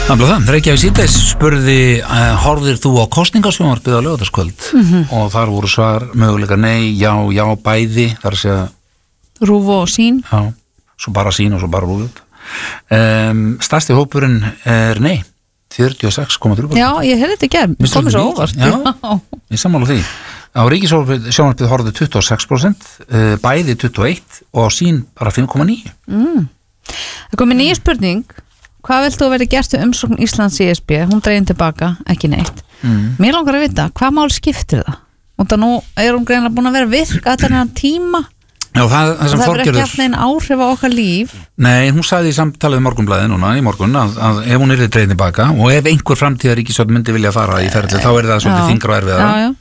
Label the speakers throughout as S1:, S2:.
S1: Það, Reykjavík síðdeis spurði horfðir þú á kosningasjónvarpið á laugardagskvöld og þar voru svar möguleika nei, já, bæði, þar að segja
S2: Rúv og Sín.
S1: Já, svo bara Sín og svo bara Rúv. Stærsti hópurinn nei, 46,3%.
S2: Já, ég heyrði þetta ekki, komið svo óvart.
S1: Já, ég sammála því. Á ríkissjónvarpið horfðu 26%, bæði 21% og á Sín bara 5,9%.
S2: Það komið nýja spurning. Hvað vilt þú verið gert umsókn Íslands í ESB? Hún dregin tilbaka, ekki neitt. Mér langar að vita, hvað mál skiptir það? Og það nú hún greinilega búin að vera virk að þennan tíma.
S1: Já, það sem
S2: verður ekki haft neinn áhrif á okkar líf.
S1: Nei, hún sagði í samtalið við Morgunblaðið núna í morgun að ef hún yrði dregin tilbaka og ef einhver framtíðar ríkisstjórn myndi vilja fara í ferli, þá það svolítið þyngra og erfiðara.
S2: Já.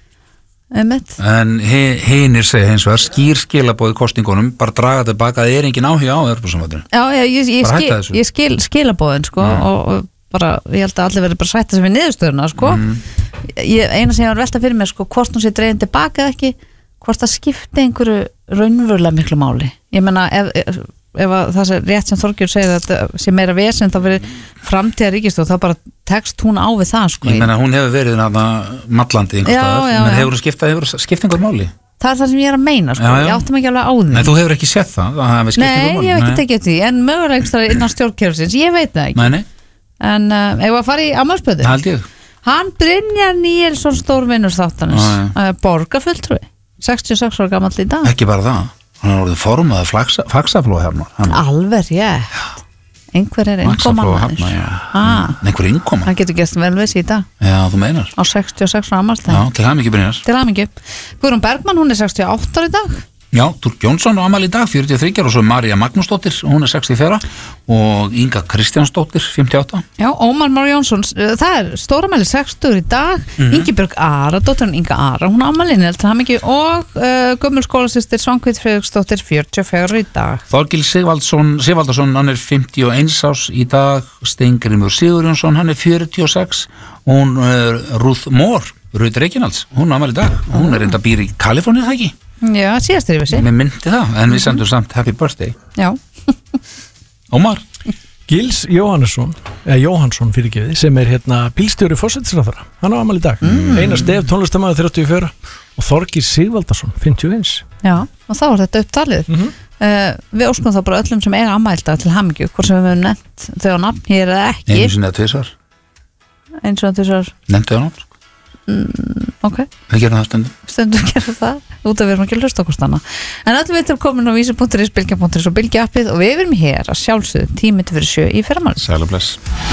S1: En hinir segja hins vegar skýr skilaboð í kosningunum, bara draga tilbaka, það engin áhuga á Evrópusambandsins.
S2: Já, ég skil skilaboðin sko, og bara, ég held að allir verður bara sætta sem við niðurstöðuna sko. Eina sem ég var að velta fyrir mér sko, hvort hún sé dregin tilbaka eða ekki, hvort það skipti einhverju raunverulega miklu máli. Ég meina, ef það sé rétt sem Þorgeir segir að það sé meira vesen þá verið framtíðar ríkisstjórn, þá bara tekst hún á við það sko.
S1: Ég meina, hún hefur verið mallandi hefur skipt einhver máli.
S2: Það það sem ég að meina sko. Ég áttum ekki alveg á því.
S1: Nei, þú hefur ekki sett það
S2: Nei, ég hef ekki tekið því, en mögulega ekstra innan stjórnkerfisins, ég veit það ekki.
S1: Nei.
S2: En ef að fara í afmælisböðu,
S1: held ég.
S2: Hann Brynjar Níelsson stórvinnur þáttanins, borgarfulltrúi 66 ára gamall í dag.
S1: Ekki bara það, hann er orðið formaður faxaflóa hérna.
S2: Alveg rétt. Einhver innkoman.
S1: Einhver innkoman.
S2: Hann getur gert vel við sig í dag.
S1: Já, þú meinar.
S2: Á 66 ára afmælisdag.
S1: Já, til hamingju Brynjar.
S2: Til hamingju. Guðrún Bergmann, hún er 68 ára í dag.
S1: Já, Turk Jónsson á afmæli í dag, 43 og svo María Magnúsdóttir, hún er 64 og Inga Kristjánsdóttir, 58.
S2: Já, Ómar Már Jónsson, það stórafmæli 60 í dag, Ingibjörg Aradóttir, Inga Ara, hún á afmælinu, til hamingju og gömul skólasystir Svanhvít Friðriksdóttir, 44 í dag.
S1: Þorgils Sigvaldason, hann er 51 árs í dag, Steingrímur Sigurjónsson, hann er 46 og hún Ruth Moore, Ruth Reykjanalds, hún á afmæli í dag, hún er enda býr í Kaliforníu, það ekki?
S2: Já, síðastir í vissi.
S1: Mér myndi það, en við sendum samt happy birthday.
S2: Já.
S1: Ómar.
S3: Gils Jóhannsson fyrirgefiði, sem er bílstjóri forsætisráðherra. Hann á afmæli í dag. Einar Stef, tónlistarmaður 34 og Þorgir Sigvaldason, 51.
S2: Já, og þá er þetta upptalið. Við óskum þá bara öllum sem eiga afmælisdag til hamingju, hvort sem við höfum nefnt þau á nafn hér eða ekki.
S1: Einu sinni eða tvisvar. Nefndu á nafn.
S2: Ok.
S1: Við gerum það
S2: stundum gerum það, út af við erum ekki að hlusta okkur stanna. En öllum við erum komin á vísi.is, bylgja.is og bylgja appið og við erum hér að sjálfsögðu 10 fyrir 7 í fyrramálið.
S1: Sæl og bless.